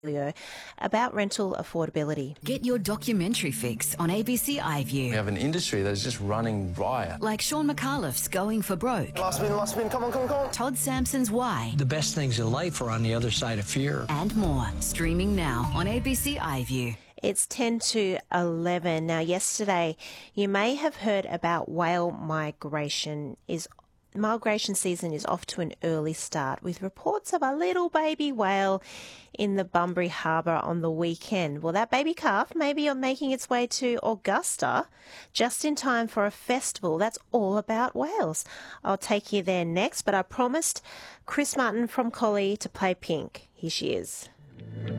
about rental affordability. Get your documentary fix on ABC iView. We have an industry that's just running riot. Like Sean McAuliffe's Going for Broke. Last spin, come on. Todd Sampson's Why. The best things in life are on the other side of fear. And more. Streaming now on ABC iView. It's 10 to 11. Now, yesterday, you may have heard about whale migration season is off to an early start, with reports of a little baby whale in the Bunbury Harbour on the weekend. Well, that baby calf may be making its way to Augusta just in time for a festival that's all about whales. I'll take you there next, but I promised Chris Martin from Collie to play Pink. Here she is.